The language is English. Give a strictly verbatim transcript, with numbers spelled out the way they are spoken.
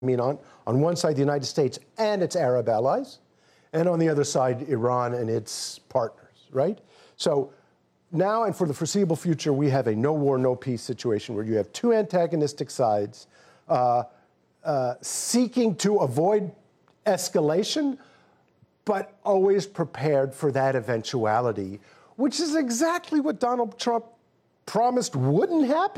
mean, on, on one side, the United States and its Arab allies, and on the other side, Iran and its partners, right? So now and for the foreseeable future, we have a no war, no peace situation where you have two antagonistic sides uh, uh, seeking to avoid escalation, but always prepared for that eventuality, which is exactly what Donald Trump promised wouldn't happen.